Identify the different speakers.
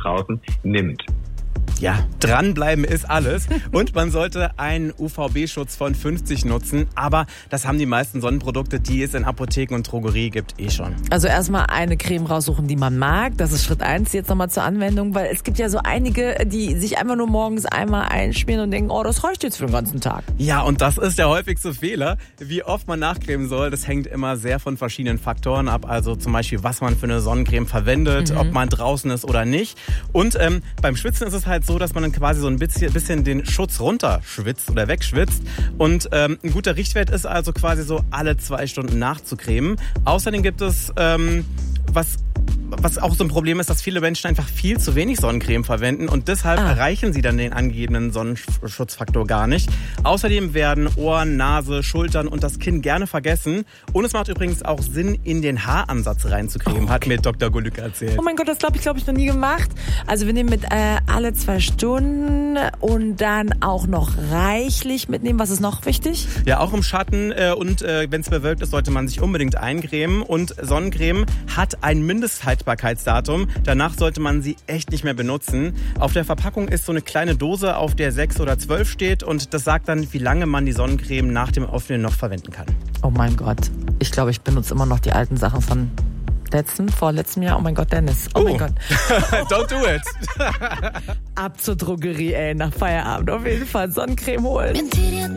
Speaker 1: draußen nimmt.
Speaker 2: Ja, dranbleiben ist alles. Und man sollte einen UVB-Schutz von 50 nutzen. Aber das haben die meisten Sonnenprodukte, die es in Apotheken und Drogerie gibt, schon.
Speaker 3: Also erstmal eine Creme raussuchen, die man mag. Das ist Schritt 1 jetzt nochmal zur Anwendung. Weil es gibt ja so einige, die sich einfach nur morgens einmal einschmieren und denken, oh, das reicht jetzt für den ganzen Tag.
Speaker 2: Ja, und das ist der häufigste Fehler. Wie oft man nachcremen soll, das hängt immer sehr von verschiedenen Faktoren ab. Also zum Beispiel, was man für eine Sonnencreme verwendet, ob man draußen ist oder nicht. Und beim Schwitzen ist es halt so, dass man dann quasi so ein bisschen den Schutz runterschwitzt oder wegschwitzt. Und ein guter Richtwert ist also quasi so alle 2 Stunden nachzucremen. Außerdem gibt es was auch so ein Problem ist, dass viele Menschen einfach viel zu wenig Sonnencreme verwenden und deshalb erreichen sie dann den angegebenen Sonnenschutzfaktor gar nicht. Außerdem werden Ohren, Nase, Schultern und das Kinn gerne vergessen. Und es macht übrigens auch Sinn, in den Haaransatz reinzucremen, hat mir Dr. Golück erzählt.
Speaker 3: Oh mein Gott, das glaube ich noch nie gemacht. Also wir nehmen mit alle 2 Stunden und dann auch noch reichlich mitnehmen. Was ist noch wichtig?
Speaker 2: Ja, auch im Schatten und wenn es bewölkt ist, sollte man sich unbedingt eincremen. Und Sonnencreme hat ein Mindesthaltbarkeitsdatum. Danach sollte man sie echt nicht mehr benutzen. Auf der Verpackung ist so eine kleine Dose, auf der 6 oder 12 steht. Und das sagt dann, wie lange man die Sonnencreme nach dem Öffnen noch verwenden kann.
Speaker 3: Oh mein Gott. Ich glaube, ich benutze immer noch die alten Sachen von vorletztem Jahr. Oh mein Gott, Dennis. Oh mein Gott.
Speaker 2: Don't do it.
Speaker 3: Ab zur Drogerie, nach Feierabend. Auf jeden Fall Sonnencreme holen.